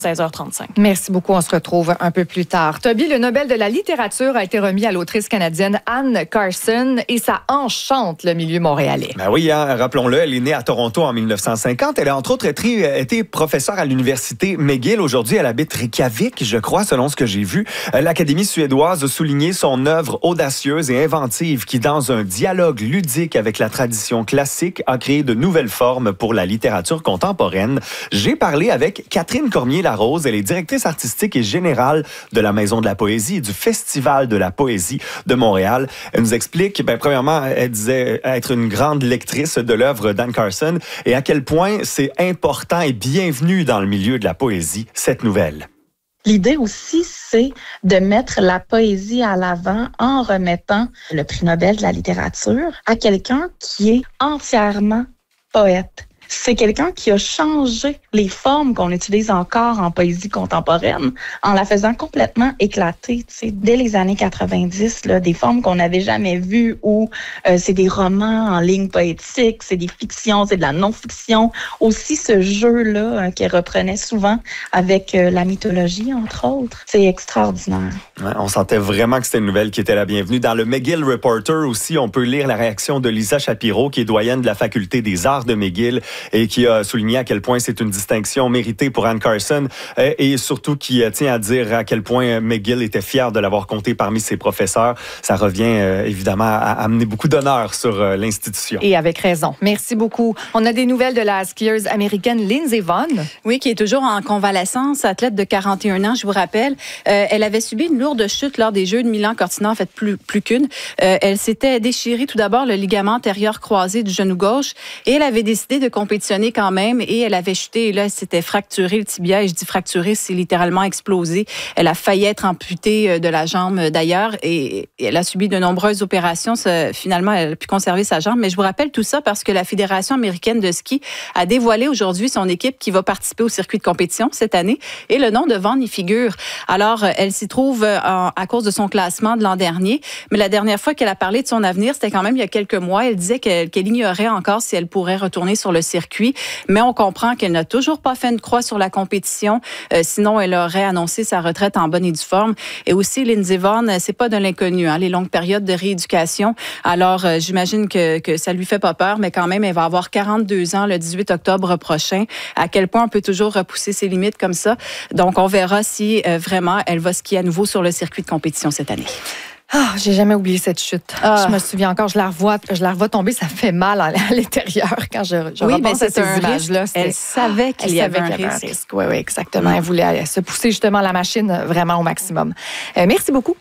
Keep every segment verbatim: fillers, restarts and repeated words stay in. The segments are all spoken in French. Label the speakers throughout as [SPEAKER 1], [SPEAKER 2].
[SPEAKER 1] seize heures trente-cinq.
[SPEAKER 2] Merci beaucoup. On se retrouve un peu plus tard. Toby, le Nobel de la littérature a été remis à l'autrice canadienne Anne Carson et ça enchante le milieu montréalais.
[SPEAKER 3] Ben oui, hein, rappelons-le, elle est née à Toronto en dix-neuf cent cinquante. Elle a entre autres été, été professeure à l'université McGill. Aujourd'hui, elle habite Reykjavik, je crois, selon ce que j'ai vu. L'Académie suédoise a souligné son œuvre audacieuse et inventive qui, dans un dialogue ludique avec la tradition classique, a créé de nouvelles formes pour la littérature contemporaine. J'ai parlé avec Catherine Cormier Rose, elle est directrice artistique et générale de la Maison de la Poésie et du Festival de la Poésie de Montréal. Elle nous explique, ben, premièrement, elle disait être une grande lectrice de l'œuvre d'Anne Carson et à quel point c'est important et bienvenu dans le milieu de la poésie, cette nouvelle.
[SPEAKER 4] L'idée aussi, c'est de mettre la poésie à l'avant en remettant le prix Nobel de la littérature à quelqu'un qui est entièrement poète. C'est quelqu'un qui a changé les formes qu'on utilise encore en poésie contemporaine en la faisant complètement éclater. Tu sais, dès les années quatre-vingt-dix, là, des formes qu'on n'avait jamais vues où euh, c'est des romans en ligne poétique, c'est des fictions, c'est de la non-fiction. Aussi ce jeu-là euh, qu'elle reprenait souvent avec euh, la mythologie, entre autres. C'est extraordinaire.
[SPEAKER 3] Ouais, on sentait vraiment que c'était une nouvelle qui était la bienvenue. Dans le McGill Reporter aussi, on peut lire la réaction de Lisa Shapiro, qui est doyenne de la Faculté des arts de McGill, et qui a souligné à quel point c'est une distinction méritée pour Anne Carson et surtout qui tient à dire à quel point McGill était fier de l'avoir compté parmi ses professeurs. Ça revient évidemment à amener beaucoup d'honneur sur l'institution.
[SPEAKER 2] Et avec raison. Merci beaucoup. On a des nouvelles de la skieuse américaine Lindsey Vonn.
[SPEAKER 1] Oui, qui est toujours en convalescence, athlète de quarante et un ans, je vous rappelle. Euh, elle avait subi une lourde chute lors des Jeux de Milan-Cortina, en fait plus, plus qu'une. Euh, elle s'était déchiré tout d'abord le ligament antérieur croisé du genou gauche et elle avait décidé de compétitionner quand même et elle avait chuté et là, c'était fracturé le tibia et je dis fracturé, c'est littéralement explosé. Elle a failli être amputée de la jambe d'ailleurs et elle a subi de nombreuses opérations. Finalement, elle a pu conserver sa jambe. Mais je vous rappelle tout ça parce que la Fédération américaine de ski a dévoilé aujourd'hui son équipe qui va participer au circuit de compétition cette année et le nom de Vonn y figure. Alors, elle s'y trouve en, à cause de son classement de l'an dernier. Mais la dernière fois qu'elle a parlé de son avenir, c'était quand même il y a quelques mois. Elle disait qu'elle, qu'elle ignorait encore si elle pourrait retourner sur le circuit. Mais on comprend qu'elle n'a toujours pas fait une croix sur la compétition. Euh, sinon, elle aurait annoncé sa retraite en bonne et due forme. Et aussi, Lindsey Vonn, c'est pas de l'inconnu, hein, les longues périodes de rééducation. Alors, euh, j'imagine que, que ça lui fait pas peur, mais quand même, elle va avoir quarante-deux ans le dix-huit octobre prochain. À quel point on peut toujours repousser ses limites comme ça. Donc, on verra si euh, vraiment elle va skier à nouveau sur le circuit de compétition cette année.
[SPEAKER 2] Ah, j'ai jamais oublié cette chute. Ah. Je me souviens encore, je la revois, je la revois tomber, ça fait mal à l'intérieur quand je, je
[SPEAKER 1] oui,
[SPEAKER 2] repense
[SPEAKER 1] ben,
[SPEAKER 2] à ces images-là.
[SPEAKER 1] Elle savait qu'il
[SPEAKER 2] elle
[SPEAKER 1] y avait
[SPEAKER 2] savait
[SPEAKER 1] un
[SPEAKER 2] qu'il y
[SPEAKER 1] risque.
[SPEAKER 2] un risque. Oui, oui, exactement. Mm. Elle voulait se pousser justement la machine vraiment au maximum. Euh, merci beaucoup.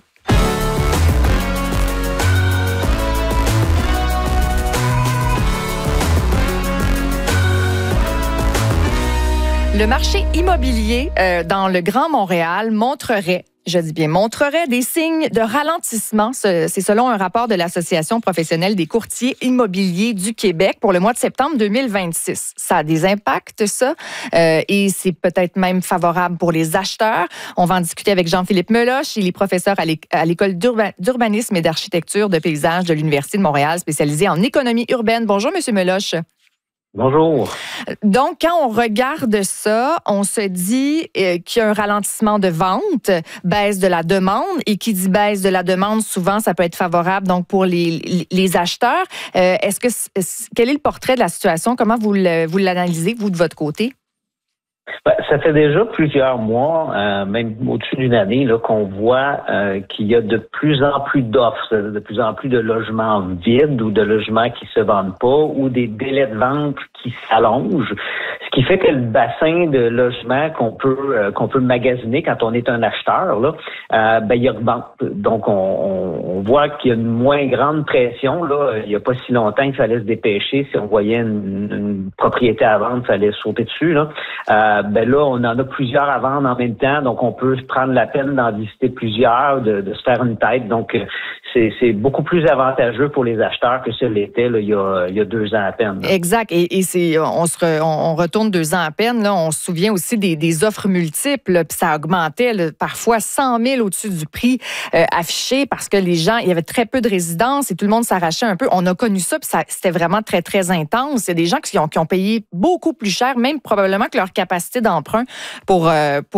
[SPEAKER 2] Le marché immobilier euh, dans le Grand Montréal montrerait Je dis bien, montrerait des signes de ralentissement. C'est selon un rapport de l'Association professionnelle des courtiers immobiliers du Québec pour le mois de septembre deux mille vingt-six. Ça a des impacts, ça, euh, et c'est peut-être même favorable pour les acheteurs. On va en discuter avec Jean-Philippe Meloche. Il est professeur à l'École d'urbanisme et d'architecture de paysage de l'Université de Montréal, spécialisé en économie urbaine. Bonjour, Monsieur Meloche.
[SPEAKER 5] Bonjour.
[SPEAKER 2] Donc, quand on regarde ça, on se dit euh, qu'il y a un ralentissement de vente, baisse de la demande, et qui dit baisse de la demande, souvent, ça peut être favorable donc pour les, les acheteurs. Euh, est-ce que quel est le portrait de la situation? Comment vous le, vous l'analysez, vous, de votre côté?
[SPEAKER 5] Ben, ça fait déjà plusieurs mois, euh, même au-dessus d'une année, là, qu'on voit euh, qu'il y a de plus en plus d'offres, de plus en plus de logements vides ou de logements qui se vendent pas ou des délais de vente qui s'allongent. Ce qui fait que le bassin de logements qu'on peut euh, qu'on peut magasiner quand on est un acheteur, là, euh, ben il augmente. Donc on, on, on voit qu'il y a une moins grande pression. Là, il n'y a pas si longtemps qu'il fallait se dépêcher. Si on voyait une, une propriété à vendre, il fallait sauter dessus. Là, euh, ben là, on en a plusieurs à vendre en même temps, donc on peut se prendre la peine d'en visiter plusieurs, de, de se faire une tête. Donc c'est, c'est beaucoup plus avantageux pour les acheteurs que ce l'était là, il y a il y a deux ans à peine. Là.
[SPEAKER 2] Exact. Et, et c'est on se re, on, on retourne deux ans à peine. Là, on se souvient aussi des, des offres multiples, puis ça augmentait là, parfois cent mille au-dessus du prix euh, affiché parce que les gens, il y avait très peu de résidences et tout le monde s'arrachait un peu. On a connu ça, puis ça, c'était vraiment très, très intense. Il y a des gens qui ont, qui ont payé beaucoup plus cher, même probablement que leur capacité d'emprunt pour, euh, pour